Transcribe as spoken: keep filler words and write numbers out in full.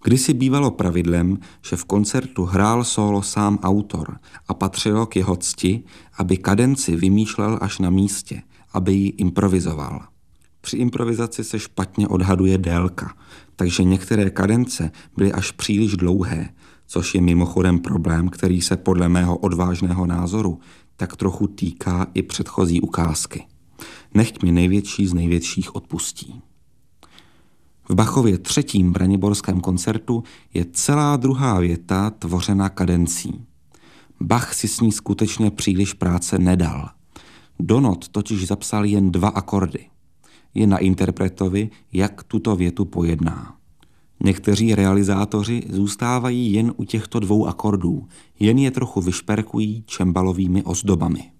Kdysi bývalo pravidlem, že v koncertu hrál sólo sám autor a patřilo k jeho cti, aby kadenci vymýšlel až na místě, aby ji improvizoval. Při improvizaci se špatně odhaduje délka, takže některé kadence byly až příliš dlouhé, což je mimochodem problém, který se podle mého odvážného názoru tak trochu týká i předchozí ukázky. Nechť mi největší z největších odpustí. V Bachově třetím braniborském koncertu je celá druhá věta tvořena kadencí. Bach si s ní skutečně příliš práce nedal. Do not totiž zapsal jen dva akordy. Je na interpretovi, jak tuto větu pojedná. Někteří realizátoři zůstávají jen u těchto dvou akordů, jen je trochu vyšperkují čembalovými ozdobami.